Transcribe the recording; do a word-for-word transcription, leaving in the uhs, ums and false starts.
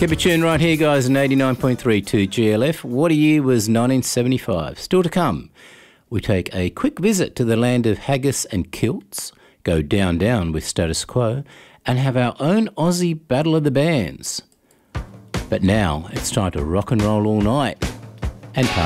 Keep it tuned right here, guys, in eighty-nine point three to G L F. What a year was nineteen seventy-five. Still to come, we take a quick visit to the land of haggis and kilts, go down down with Status Quo, and have our own Aussie Battle of the Bands. But now it's time to rock and roll all night and